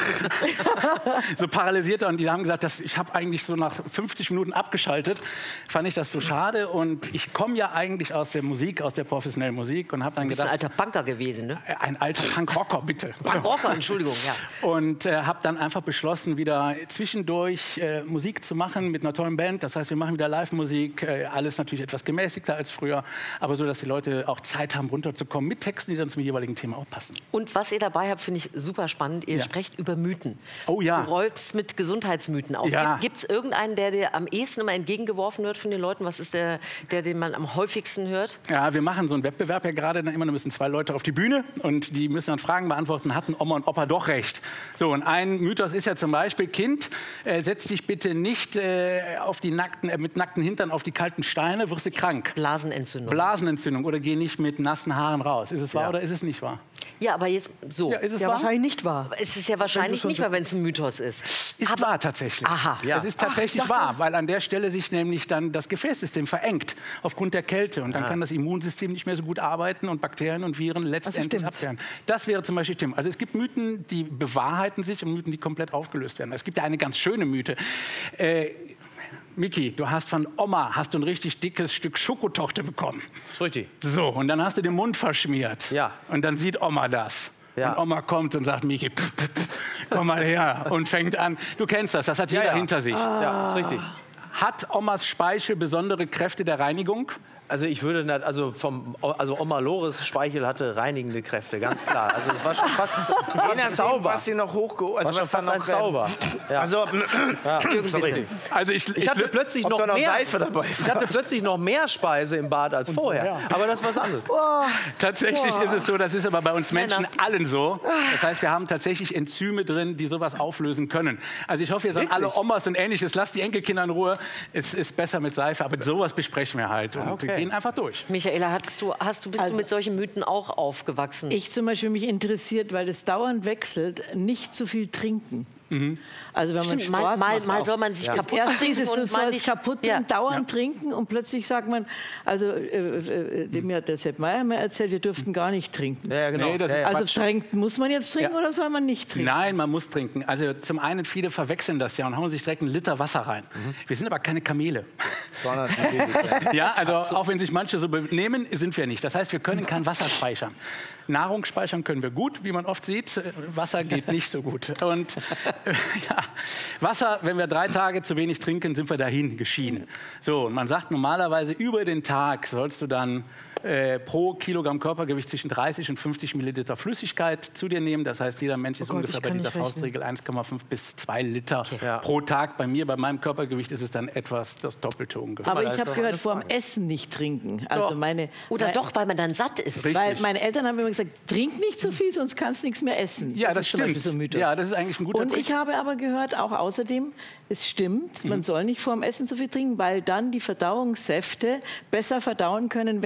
so paralysiert waren, und die haben gesagt, dass ich habe eigentlich so nach fünfzig Minuten abgeschaltet, fand ich das so schade. Und ich komme ja eigentlich aus der Musik, aus der professionellen Musik und habe dann du bist gedacht... ein alter Punker gewesen, ne? Ein alter Punkrocker, bitte. Punkrocker, Entschuldigung, ja. Und äh, habe dann einfach beschlossen, wieder zwischendurch äh, Musik zu machen mit einer tollen Band. Das heißt, wir machen wieder Live-Musik, äh, alles natürlich etwas gemäßigter als früher, aber so, dass die Leute auch Zeit haben, runterzukommen mit Texten, die dann zum jeweiligen Thema auch passen. Und was ihr dabei habt, finde ich super spannend. Ihr ja. sprecht über Mythen. Oh ja. Du räumst mit Gesundheitsmythen auf. Ja. Gibt es irgendeinen, der dir am ehesten immer entgegengeworfen wird von den Leuten? Was ist der, der, den man am häufigsten hört? Ja, wir machen so einen Wettbewerb ja gerade. Dann immer, da müssen zwei Leute auf die Bühne und die müssen dann Fragen beantworten, hatten Oma und Opa doch recht. So, und ein Mythos ist ja zum Beispiel, Kind, äh, setz dich bitte nicht äh, auf die nackten, äh, mit nackten Hintern auf die kalten Steine, wirst du krank. Blasenentzündung. Blasenentzündung oder geh nicht mit nassen Haaren raus. Ist es wahr ja. oder ist es nicht wahr? Ja, aber jetzt so. Ja, ist es ja, wahr? wahrscheinlich nicht wahr. Es ist ja wahrscheinlich nicht wahr, wenn es ein Mythos ist. Ist aber wahr tatsächlich. Aha. Ja. Es ist tatsächlich Ach, wahr, weil an der Stelle sich nämlich dann das Gefäßsystem verengt aufgrund der Kälte. Und dann ah. kann das Immunsystem nicht mehr so gut arbeiten und Bakterien und Viren letztendlich abwehren. Das wäre zum Beispiel Thema. Also es gibt Mythen, die bewahrheiten sich und Mythen, die komplett aufgelöst werden. Es gibt ja eine ganz schöne Mythe. Äh, Micky, du hast von Oma hast du ein richtig dickes Stück Schokotorte bekommen. Das ist richtig. So, und dann hast du den Mund verschmiert. Ja. Und dann sieht Oma das. Ja. Und Oma kommt und sagt, Micky, pff, pff, pff, komm mal her. Und fängt an. Du kennst das, das hat jeder ja, ja. hinter sich. Ah. Ja, das ist richtig. Hat Omas Speichel besondere Kräfte der Reinigung? Also ich würde nicht, also vom, also Oma Lores Speichel hatte reinigende Kräfte, ganz klar. Also es war schon fast ein Zauber. Was sie noch hochgeholt, also was fast ein Zauber. Ja. Also, ja, sorry. Also ich, ich, ich hatte plötzlich noch, noch mehr Seife dabei. Ich hatte plötzlich noch mehr Speise im Bad als vorher. Ja. Aber das war was anderes. Oh. Tatsächlich oh. ist es so, das ist aber bei uns Menschen allen so. Das heißt, wir haben tatsächlich Enzyme drin, die sowas auflösen können. Also ich hoffe, ihr seid alle Omas und Ähnliches. Lasst die Enkelkinder in Ruhe. Es ist besser mit Seife, aber sowas besprechen wir halt und okay. gehen einfach durch. Michaela, hast du, hast du, bist also, du mit solchen Mythen auch aufgewachsen? Ich zum Beispiel mich interessiert, weil das dauernd wechselt, nicht zu viel trinken. Mhm. Also wenn Stimmt, man Sport mal, macht, mal soll man sich ja. kaputt Erst trinken ist es, du und mal sollst nicht kaputt ja. trinken, dauernd ja. trinken und plötzlich sagt man, also äh, äh, mir hat der Sepp Meier mal erzählt, wir dürften gar nicht trinken. Ja, genau. Nee, das ja, ist ja. Also trinken, muss man jetzt trinken ja. oder soll man nicht trinken? Nein, man muss trinken. Also zum einen, viele verwechseln das ja und hauen sich direkt einen Liter Wasser rein. Mhm. Wir sind aber keine Kamele. zweihundert Milliliter. Ja, also so. Auch wenn sich manche so benehmen, sind wir nicht. Das heißt, wir können kein Wasser speichern. Nahrung speichern können wir gut, wie man oft sieht. Wasser geht nicht so gut. Und äh, ja, Wasser, wenn wir drei Tage zu wenig trinken, sind wir dahin geschieden. So, und man sagt normalerweise, über den Tag sollst du dann äh, pro Kilogramm Körpergewicht zwischen dreißig und fünfzig Milliliter Flüssigkeit zu dir nehmen. Das heißt, jeder Mensch ist oh Gott, ungefähr bei dieser Faustregel eins Komma fünf bis zwei Liter okay. ja. pro Tag. Bei mir, bei meinem Körpergewicht ist es dann etwas das Doppelte ungefähr. Aber ich habe gehört, vor dem Essen nicht trinken. Also doch. meine, Oder meine, doch, weil man dann satt ist. Richtig. Weil meine Eltern haben immer gesagt, trink nicht so viel, sonst kannst du nichts mehr essen. Ja, das, das stimmt. So ja, das ist eigentlich ein guter Und Trick. ich habe aber gehört, auch außerdem, es stimmt, mhm. man soll nicht vor dem Essen so viel trinken, weil dann die Verdauungssäfte besser verdauen können, wenn sie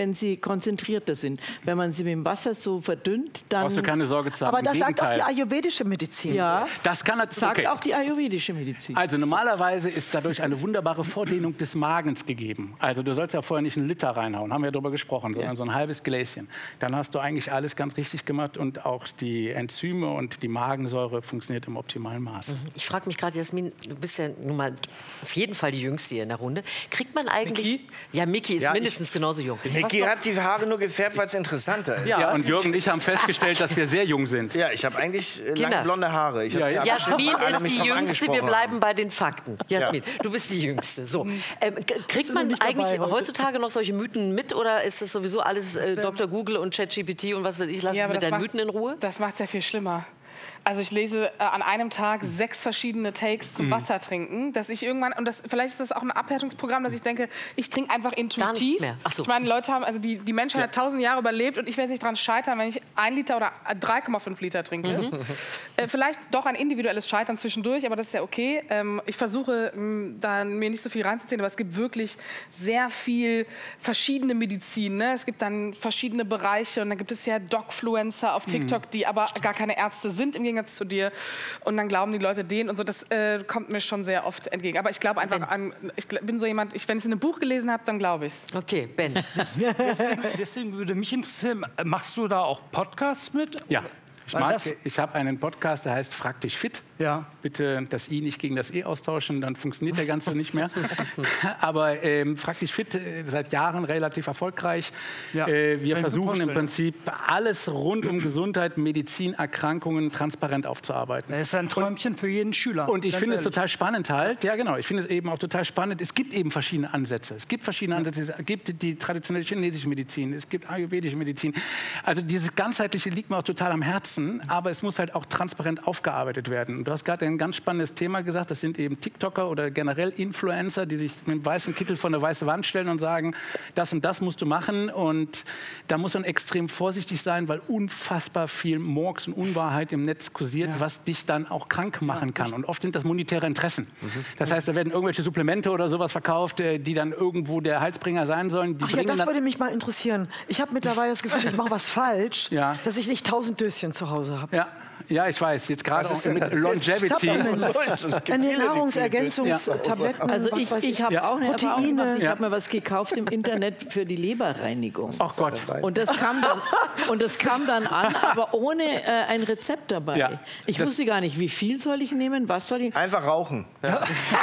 konzentrierter sind. Wenn man sie mit dem Wasser so verdünnt, dann... Brauchst du keine Sorge zu haben. Aber das Im sagt auch die Gegenteil. ayurvedische Medizin. Ja, Das kann sagt okay. auch die ayurvedische Medizin. Also normalerweise ist dadurch eine wunderbare Vordehnung des Magens gegeben. Also du sollst ja vorher nicht einen Liter reinhauen, haben wir ja darüber gesprochen, sondern Ja. so ein halbes Gläschen. Dann hast du eigentlich alles ganz richtig gemacht und auch die Enzyme und die Magensäure funktioniert im optimalen Maß. Ich frage mich gerade, Jasmin, du bist ja nun mal auf jeden Fall die Jüngste hier in der Runde. Kriegt man eigentlich... Miki? Ja, Miki ist Ja, mindestens genauso jung. Niki hat die Haare nur gefärbt, weil es interessanter ist. Ja, und Jürgen und ich haben festgestellt, dass wir sehr jung sind. Ja, ich habe eigentlich äh, Kinder. lange blonde Haare. Ich hab Ja, die ja. abgeschnitten, Jasmin weil alle ist mich die drauf Jüngste, wir angesprochen bleiben haben. bei den Fakten. Jasmin, du bist die Jüngste. So. Ähm, k- kriegt du man nicht dabei eigentlich heute? heutzutage noch solche Mythen mit oder ist das sowieso alles äh, Doktor Google und ChatGPT und was weiß ich, lass Ja, mich aber mit das deinen macht- Mythen in Ruhe? Das macht es ja viel schlimmer. Also ich lese äh, an einem Tag sechs verschiedene Takes zum Wasser trinken, dass ich irgendwann, und das, vielleicht ist das auch ein Abhärtungsprogramm, dass ich denke, ich trinke einfach intuitiv. mehr. Ach so. Ich meine, Leute haben, also die, die Menschheit hat tausend Jahre überlebt und ich werde nicht daran scheitern, wenn ich ein Liter oder drei Komma fünf Liter trinke. Äh, vielleicht doch ein individuelles Scheitern zwischendurch, aber das ist ja okay. Ähm, ich versuche, mh, da mir nicht so viel reinzuziehen, aber es gibt wirklich sehr viel verschiedene Medizin. Ne? Es gibt dann verschiedene Bereiche und dann gibt es ja Docfluencer auf TikTok, die aber gar keine Ärzte sind, im Gegensatz zu dir. Und dann glauben die Leute denen und so. Das äh, kommt mir schon sehr oft entgegen. Aber ich glaube einfach an, ich gl- bin so jemand, ich, wenn ich es in einem Buch gelesen habe, dann glaube ich es. Okay, Ben. Deswegen, deswegen würde mich interessieren, machst du da auch Podcasts mit? Ja. Ich, Weil mag- das- ich habe einen Podcast, der heißt Frag dich fit. Ja. Bitte das I nicht gegen das E austauschen, dann funktioniert der Ganze nicht mehr. Aber ähm, Frag dich fit, äh, seit Jahren relativ erfolgreich. Ja, Äh, wir kann ich mir versuchen im vorstellen. Prinzip alles rund um Gesundheit, Medizin, Erkrankungen transparent aufzuarbeiten. Das ist ein Träumchen für jeden Schüler. Und ich ganz finde es ehrlich. total spannend halt, ja genau, ich finde es eben auch total spannend, es gibt eben verschiedene Ansätze. Es gibt verschiedene Ansätze, es gibt die traditionelle chinesische Medizin, es gibt ayurvedische Medizin. Also dieses Ganzheitliche liegt mir auch total am Herzen, aber es muss halt auch transparent aufgearbeitet werden. Und du hast gerade ein ganz spannendes Thema gesagt, das sind eben TikToker oder generell Influencer, die sich mit einem weißen Kittel vor eine weiße Wand stellen und sagen, das und das musst du machen. Und da muss man extrem vorsichtig sein, weil unfassbar viel Murks und Unwahrheit im Netz kursiert, was dich dann auch krank machen kann. Und oft sind das monetäre Interessen. Das heißt, da werden irgendwelche Supplemente oder sowas verkauft, äh, die dann irgendwo der Heilsbringer sein sollen. Die Ach ja, bringen das dann würde mich mal interessieren. Ich habe mittlerweile das Gefühl, ich mache was falsch, Ja. dass ich nicht tausend Döschen zu Hause habe. ja, ja, ich weiß, jetzt gerade Was ist auch denn mit das? Longevity. Supplements. Eine Nahrungsergänzungstabletten. Also ich, was weiß ich habe auch eine Erfahrung Proteine. gemacht. Ich Ja. habe mir was gekauft im Internet für die Leberreinigung. Ach Gott. Und das kam dann, und das kam dann an, aber ohne äh, ein Rezept dabei. Ja. Ich Das- wusste gar nicht, wie viel soll ich nehmen, was soll ich... Einfach rauchen. Ja.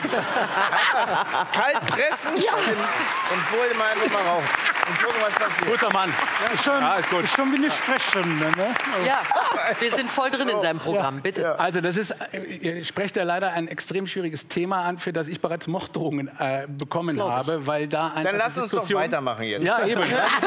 Einfach kalt pressen und, und vorher mal einfach mal rauchen. Und gucken, was passiert. Guter Mann. Ist schon, Ja, ist gut. ist schon wie eine Sprechstunde. Ne? Ja, wir sind voll drin in seinem Programm, bitte. Also das ist, äh, ihr sprecht ja leider ein extrem schwieriges Thema an, für das ich bereits Morddrohungen äh, bekommen Glaub ich. habe, weil da einfach Dann lass die uns doch Diskussion... weitermachen jetzt. Ja, eben.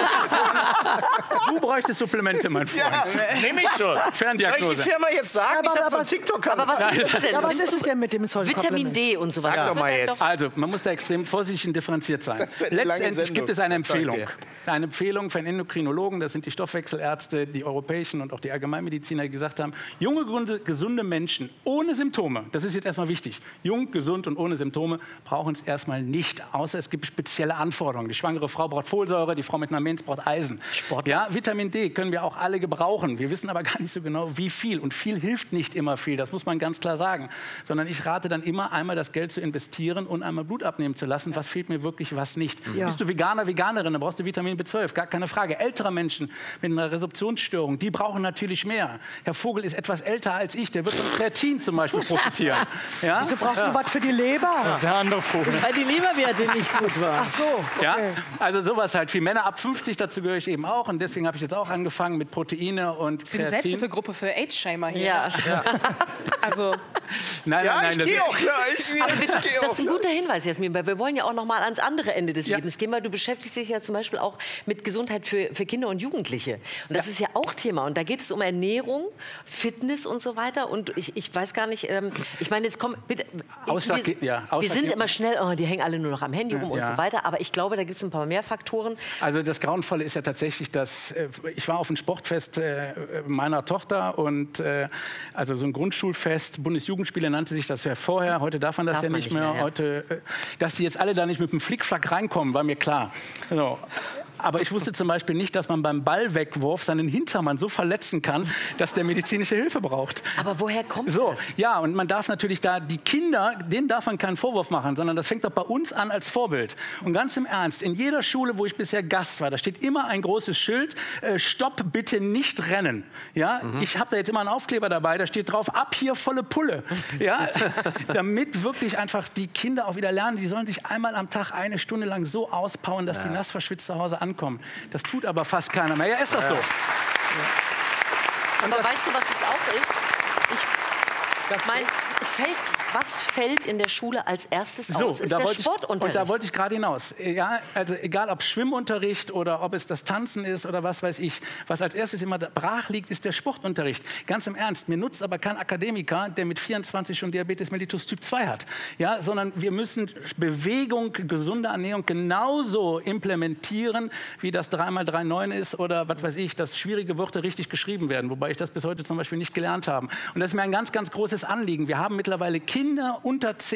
Du bräuchtest Supplemente, mein Freund. Ja, nehme ich schon. Soll ich die Ferndiagnose. Firma jetzt sagen? Aber- ich habe aber- von TikTok-Kanal. Aber was ist das denn? Ja, was ist es denn mit dem Salt Vitamin Supplement? D und sowas. Sag Das doch mal wird dann jetzt. Also, man muss da extrem vorsichtig und differenziert sein. Das wird eine lange Letztendlich Sendung. gibt es eine Empfehlung. Danke. Eine Empfehlung von Endokrinologen, das sind die Stoffwechselärzte, die europäischen und auch die Allgemeinmediziner, die gesagt haben, junge, gesunde- gesunde Menschen ohne Symptome, das ist jetzt erstmal wichtig, jung, gesund und ohne Symptome brauchen es erstmal nicht, außer es gibt spezielle Anforderungen. Die schwangere Frau braucht Folsäure, die Frau mit einer Menz braucht Eisen. Ja, Vitamin D können wir auch alle gebrauchen. Wir wissen aber gar nicht so genau, wie viel. Und viel hilft nicht immer viel, das muss man ganz klar sagen. Sondern ich rate dann immer, einmal das Geld zu investieren und einmal Blut abnehmen zu lassen. Was fehlt mir wirklich, was nicht. Ja. Bist du Veganer, Veganerin, dann brauchst du Vitamin B zwölf, gar keine Frage. Ältere Menschen mit einer Resorptionsstörung, die brauchen natürlich mehr. Herr Vogel ist etwas älter als ich, der wird von Kreatin zum Beispiel profitieren. Ja? Wieso brauchst du was für die Leber? Der andere Vogel. Weil die Leberwerte nicht gut waren. Ach so. Ja? Also sowas halt. Für Männer ab fünfzig, dazu gehöre ich eben auch. Und deswegen habe ich jetzt auch angefangen mit Proteine und Für die Kreatin. Selbsthilfegruppe für AIDS-Shamer hier. Ja. Also, Nein, Ja, nein, nein. ich das gehe ist- auch. Ja, ich, Aber ich wir, gehe das auch. ist ein guter Hinweis, Jasmin, weil wir wollen ja auch noch mal ans andere Ende des Ja. Lebens gehen, weil du beschäftigst dich ja zum Beispiel auch mit Gesundheit für, für Kinder und Jugendliche. Und das ist ja auch Thema. Und da geht es um Ernährung, Fitness und so weiter. Und ich, ich weiß gar nicht, ähm, ich meine, jetzt kommt bitte. Ausschlag- wir, ja, wir sind ausschlaggebend- immer schnell, oh, die hängen alle nur noch am Handy rum und Ja. so weiter. Aber ich glaube, da gibt es ein paar mehr Faktoren. Also das Grauenvolle ist ja tatsächlich, dass äh, ich war auf einem Sportfest äh, meiner Tochter und äh, also so ein Grundschulfest, Bundesjugendspiele nannte sich das ja vorher, heute darf man das Darf ja man nicht nicht mehr. mehr, ja. Heute, äh, dass die jetzt alle da nicht mit dem Flickflack reinkommen, war mir klar. So. Aber ich wusste zum Beispiel nicht, dass man beim Ballwegwurf seinen Hintermann so verletzen kann, dass der medizinische Hilfe braucht. Aber woher kommt so, das? Ja, und man darf natürlich da, die Kinder, denen darf man keinen Vorwurf machen, sondern das fängt doch bei uns an als Vorbild. Und ganz im Ernst, in jeder Schule, wo ich bisher Gast war, da steht immer ein großes Schild, äh, Stopp, bitte nicht rennen. Ja, mhm. Ich habe da jetzt immer einen Aufkleber dabei, da steht drauf, ab hier volle Pulle. Ja, damit wirklich einfach die Kinder auch wieder lernen, die sollen sich einmal am Tag eine Stunde lang so auspowern, dass ja. die nass verschwitzt zu Hause ankommen. Das tut aber fast keiner mehr. Ja, ist das ja. so? Ja. Aber weißt du, was es auch ist? Ich, das mein, es fällt, was fällt in der Schule als erstes so, aus? Ist da der Ich, Sportunterricht. und da wollte ich gerade hinaus. Ja, also egal ob Schwimmunterricht oder ob es das Tanzen ist oder was weiß ich. Was als erstes immer brach liegt, ist der Sportunterricht. Ganz im Ernst, mir nutzt aber kein Akademiker, der mit vierundzwanzig schon Diabetes mellitus Typ zwei hat. Ja, sondern wir müssen Bewegung, gesunde Ernährung genauso implementieren, wie das drei mal drei neun ist oder was weiß ich, dass schwierige Wörter richtig geschrieben werden. Wobei ich das bis heute zum Beispiel nicht gelernt habe. Und das ist mir ein ganz, ganz großes Anliegen. Wir haben mittlerweile Kinder unter zehn